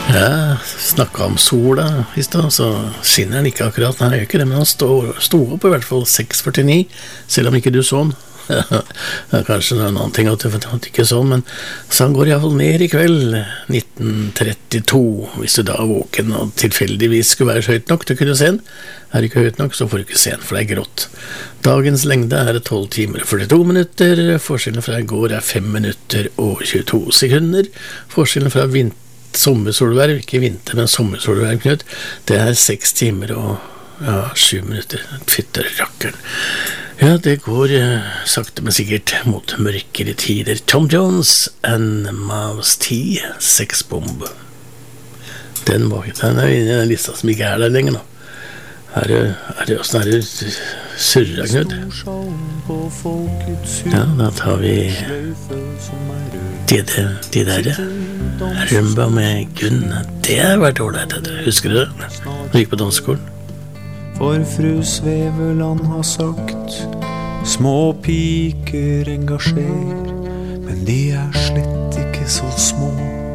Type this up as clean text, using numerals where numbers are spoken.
Jeg snakket om sola I sted, så skinner den ikke akkurat. Nei, jeg gjør ikke det, men han stod opp I hvert fall 6:49, selv om ikke du så den. Ja, kanskje det en annen ting at du ikke så den, men så han går I hvert fall ned I kveld, 19:32, hvis du da våken og tilfeldigvis skulle være høyt nok til å kunne se den. Er det ikke høyt nok, så får du ikke se den, for det grått. Dagens lengde 12 timer og 42 minutter, forskjellen fra I går 5 minutter og 22 sekunder, forskjellen fra sommersolverv, ikke vinter, men sommersolverv, Knut, det 6 timer og 7 minutter. Fytter rakkeren. Ja, det går sakte, men sikkert mot mørkere tider. Tom Jones and Mouse T, Sexbomb. Den inne I den lista som ikke der lenger nå. Hvordan det surra, Knut? Ja, da tar vi de der Rumba med Gunn. Det vært ordentlig, husker du det? Når gikk på danseskolen. For fru Sveveland har sagt små piker engasjer, men de slett ikke så små.